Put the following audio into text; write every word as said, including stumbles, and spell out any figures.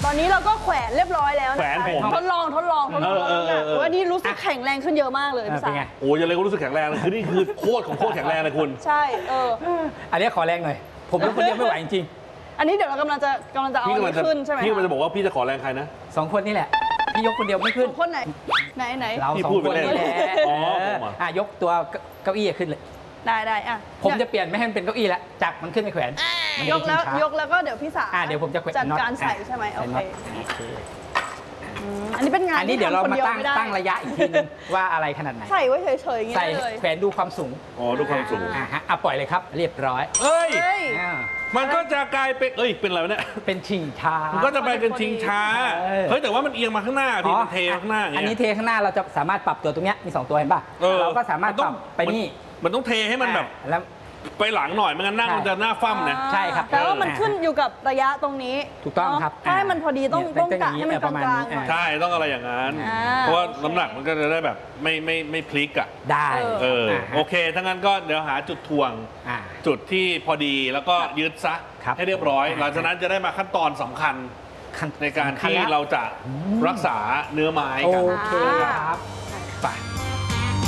ตอนนี้เราก็แขวนเรียบร้อยแล้วนะคะแขวนผมทดลองทดลองทดลองน้ำหนักว่านี่รู้สึกแข็งแรงขึ้นเยอะมากเลยพี่สาวโอ้ยยังไงก็รู้สึกแข็งแรงเลยคือนี่คือโคตรของโคตรแข็งแรงเลยคุณใช่เอออันนี้ขอแรงหน่อยผมเป็นคนเดียวไม่ไหวจริงอันนี้เดี๋ยวเรากำลังจะกำลังจะเอาขึ้นใช่ไหมพี่กำลังจะบอกว่าพี่จะขอแรงใครนะสองคนนี่แหละพี่ยกคนเดียวไม่ขึ้นคนไหนไหนไหนเราสองคนนี่แหละอ๋ออ่ะยกตัวเก้าอี้ขึ้นเลยได้ได้อ่ะผมจะเปลี่ยนไม่ให้มันเป็นเก้าอี้แล้วจับมันขึ้นไปแขวนยกแล้วยกแล้วก็เดี๋ยวพี่สาวอ่ะเดี๋ยวผมจะแขวนจัดการใส่ใช่ไหมโอเคอันนี้เป็นงานอันนี้เดี๋ยวเรามาตั้งตั้งระยะอีกทีนึงว่าอะไรขนาดไหนใส่ไว้เฉยๆอย่างเงี้ยเลยใส่แขวนดูความสูงอ๋อดูความสูงอ่ะฮะอ่ะปล่อยเลยครับเรียบร้อยเอ้ยมันก็จะกลายเป็นเอ้ยเป็นอะไรเนี่ยเป็นชิงช้ามันก็จะไปเป็นชิงช้าเฮ้ยแต่ว่ามันเอียงมาข้างหน้าทีมันเทข้างหน้าอย่างเงี้ยอันนี้เทข้างหน้าเราจะสามารถปรับตัวตรงเนี้ยมีสองตัวเห็นป่ะเราก็สามารถปรับไปนี่มันต้องเทให้มันแบบแล้วไปหลังหน่อยไม่งั้นนั่งมันจะหน้าฟั่มนะใช่ครับแต่ว่ามันขึ้นอยู่กับระยะตรงนี้ถูกต้องครับถ้าให้มันพอดีต้องต้องกะให้มันกลางๆใช่ต้องอะไรอย่างนั้นเพราะว่าน้ำหนักมันก็จะได้แบบไม่ไม่ไม่พลิกอ่ะได้เออโอเคถ้างั้นก็เดี๋ยวหาจุดทวงจุดที่พอดีแล้วก็ยืดซะให้เรียบร้อยหลังจากนั้นจะได้มาขั้นตอนสำคัญในการที่เราจะรักษาเนื้อไม้กันโอเคครับไป